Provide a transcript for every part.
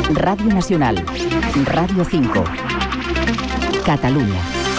Radio Nacional, Radio 5, Catalunya.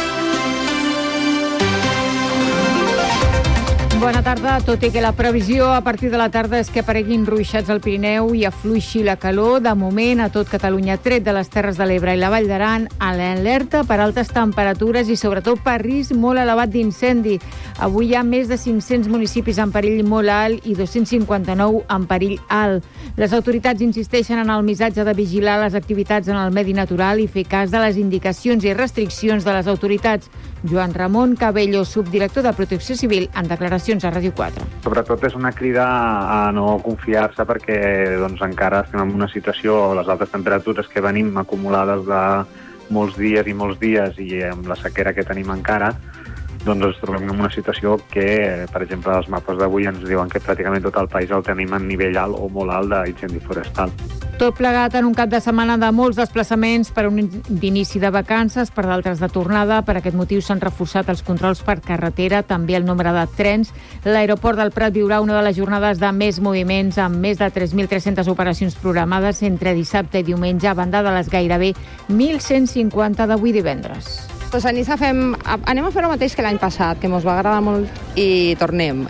Bona tarda. Tot i que la previsió a partir de la tarda és que apareguin ruixats al Pirineu i afluixi la calor, de moment a tot Catalunya, tret de les Terres de l'Ebre i la Vall d'Aran, a l'alerta per altes temperatures i sobretot per risc molt elevat d'incendi. Avui hi ha més de 500 municipis en perill molt alt i 259 en perill alt. Les autoritats insisteixen en el missatge de vigilar les activitats en el medi natural i fer cas de les indicacions i restriccions de les autoritats. Joan Ramon Cabello, subdirector de Protecció Civil, en declaracions a Ràdio 4. Sobretot és una crida a no confiar-se perquè encara estem en una situació, les altes temperatures que venim acumulades de molts dies i amb la sequera que tenim encara, ens trobem en una situació que, per exemple, els mapes d'avui ens diuen que pràcticament tot el país el tenim en nivell alt o molt alt d'incendi forestal. Tot plegat en un cap de setmana de molts desplaçaments per un d'inici de vacances, per d'altres de tornada. Per aquest motiu s'han reforçat els controls per carretera, també el nombre de trens. L'aeroport del Prat viurà una de les jornades de més moviments, amb més de 3.300 operacions programades entre dissabte i diumenge, a banda de les gairebé 1.150 d'avui divendres. Pues a Niça anem a fer el mateix que l'any passat, que ens va agradar molt, i tornem.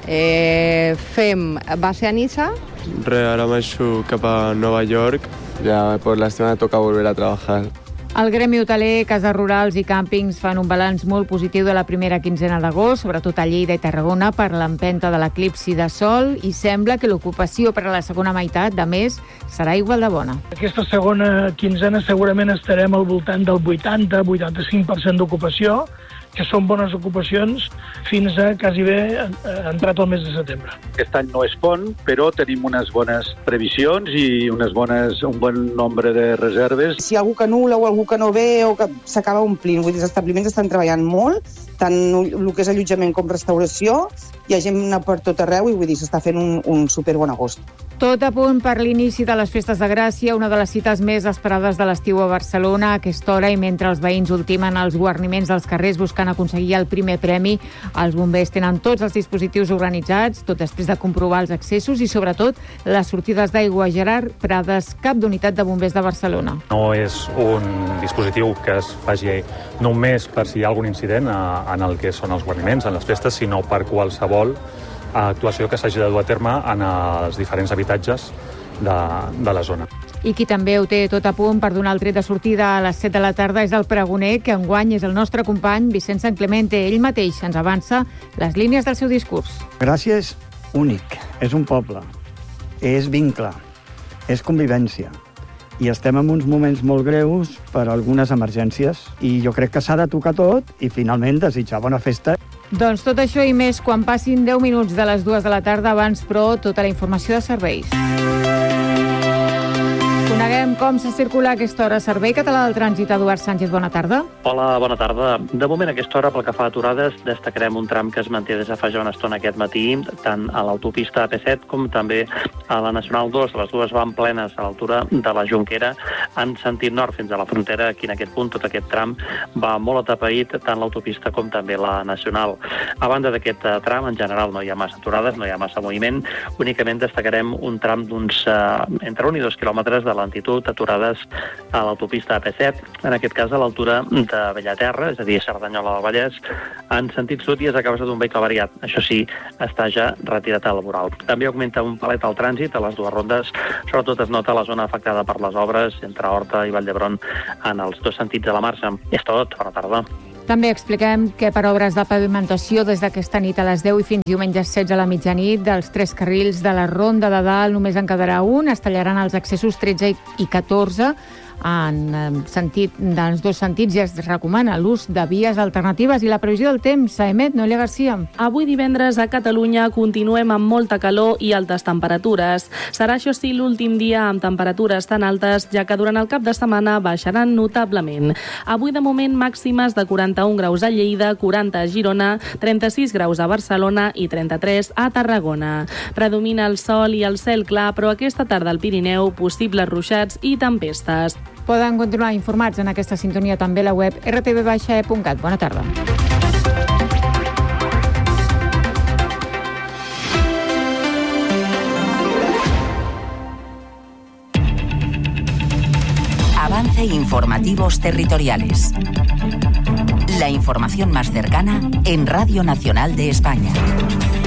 Fem base a Niça. Ara marxo cap a Nova York. Ya por la semana toca volver a trabajar. El Gremi Hoteler, Cases Rurals i Càmpings fan un balanç molt positiu de la primera quinzena d'agost, sobretot a Lleida i Tarragona, per l'empenta de l'eclipsi de sol, i sembla que l'ocupació per a la segona meitat de mes serà igual de bona. Aquesta segona quinzena segurament estarem al voltant del 80-85% d'ocupació, que són bones ocupacions fins a quasi bé entrat el mes de setembre. Aquest any no és pont, però tenim unes bones previsions i un bon nombre de reserves. Si hi ha algú que anul·la o algú que no ve o que s'acaba omplint, vull dir, els establiments estan treballant molt, tant el que és allotjament com restauració, hi ha gent per tot arreu i vull dir, s'està fent un superbon agost. Tot a punt per l'inici de les festes de Gràcia, una de les cites més esperades de l'estiu a Barcelona a aquesta hora, i mentre els veïns ultimen els guarniments dels carrers buscant aconseguir el primer premi, els bombers tenen tots els dispositius organitzats, tot després de comprovar els accessos i sobretot les sortides d'aigua. Gerard Prades, cap d'unitat de bombers de Barcelona. No és un dispositiu que es faci només per si hi ha algun incident en el que són els guarniments, en les festes, sinó per qualsevol actuació que s'hagi de dur a terme en els diferents habitatges de la zona. I qui també ho té tot a punt per donar el tret de sortida a les 7 de la tarda és el pregoner, que enguany és el nostre company Vicent Sant Clemente. Ell mateix ens avança les línies del seu discurs. Gràcia és únic, és un poble, és vincle, és convivència. I estem en uns moments molt greus per algunes emergències i jo crec que s'ha de tocar tot i finalment desitjar bona festa. Doncs tot això i més quan passin 10 minuts de les 2 de la tarda. Abans, però, tota la informació de serveis. Coneguem com se circula a aquesta hora. Servei Català del Trànsit, Eduard Sánchez, bona tarda. Hola, bona tarda. De moment, a aquesta hora, pel que fa a aturades, destacarem un tram que es manté des de fa ja una estona aquest matí, tant a l'autopista AP7 com també a la Nacional 2. Les dues van plenes a l'altura de la Jonquera, en sentit nord fins a la frontera. Aquí, en aquest punt, tot aquest tram va molt atapeït, tant l'autopista com també la Nacional. A banda d'aquest tram, en general, no hi ha massa aturades, no hi ha massa moviment. Únicament destacarem un tram d'uns entre 1 i 2 quilòmetres de lentitud aturades a l'autopista AP7, en aquest cas a l'altura de Bellaterra, és a dir, Cerdanyola del Vallès, en sentit sud, i és a causa d'un vehicle variat. Això sí, està ja retirat al voral. També augmenta un palet al trànsit a les dues rondes, sobretot es nota la zona afectada per les obres entre Horta i Vall d'Hebron en els dos sentits de la marxa. És tot, bona tarda. També expliquem que per obres de pavimentació des d'aquesta nit a les 10 i fins diumenge 16 a la mitjanit, dels 3 carrils de la Ronda de Dalt només en quedarà un. Es tallaran els accessos 13 i 14 en sentit, dels dos sentits, ja es recomana l'ús de vies alternatives. I la previsió del temps, Saemet, Noelia Garcia. Avui divendres a Catalunya continuem amb molta calor i altes temperatures. Serà, això sí, l'últim dia amb temperatures tan altes, ja que durant el cap de setmana baixaran notablement. Avui, de moment, màximes de 41 graus a Lleida, 40 a Girona, 36 graus a Barcelona i 33 a Tarragona. Predomina el sol i el cel clar, però aquesta tarda al Pirineu possibles ruixats i tempestes. Poden continuar informats en aquesta sintonia també a la web rtv-e.cat. Bona tarda. Avance Informativos Territoriales. La información más cercana en Radio Nacional de España.